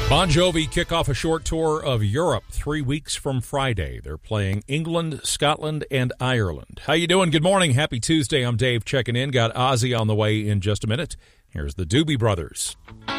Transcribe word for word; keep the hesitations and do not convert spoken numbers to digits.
Bon Jovi kick off a short tour of Europe three weeks from Friday. They're playing England, Scotland, and Ireland. How you doing? Good morning. Happy Tuesday. I'm Dave checking in. Got Ozzy on the way in just a minute. Here's the Doobie Brothers.